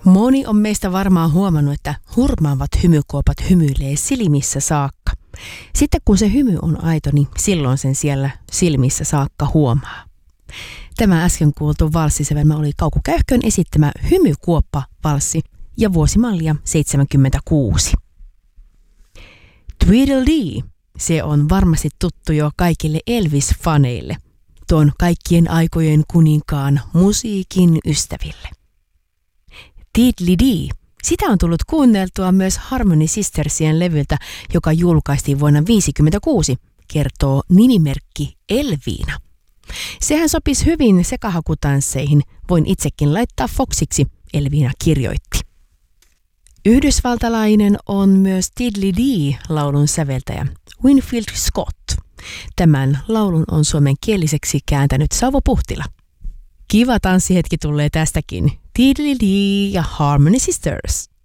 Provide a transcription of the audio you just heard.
Moni on meistä varmaan huomannut, että hurmaavat hymykuopat hymyilee silmissä saakka. Sitten kun se hymy on aito, niin silloin sen siellä silmissä saakka huomaa. Tämä äsken kuultu valssisävelmä oli Kauko Käyhkön esittämä Hymykuoppa-valssi ja vuosimallia 76. Tweedledee, se on varmasti tuttu jo kaikille Elvis-faneille, tuon kaikkien aikojen kuninkaan musiikin ystäville. Tiddly-dee, sitä on tullut kuunneltua myös Harmony Sistersien levyltä, joka julkaistiin vuonna 1956, kertoo nimimerkki Elviina. Sehän sopisi hyvin sekahakutansseihin, voin itsekin laittaa Foxiksi, Elviina kirjoitti. Yhdysvaltalainen on myös Tiddly-dee-laulun säveltäjä Winfield Scott. Tämän laulun on suomenkieliseksi kääntänyt Sauvo Puhtila. Kiva tanssihetki tulee tästäkin. Tiddly-dee ja Harmony Sisters.